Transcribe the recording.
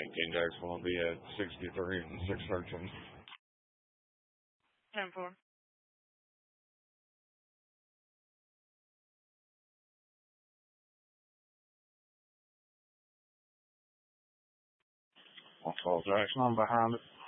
19 Jackson will be at 63 and 613. 10-4. I'll call Jackson. I'm behind it.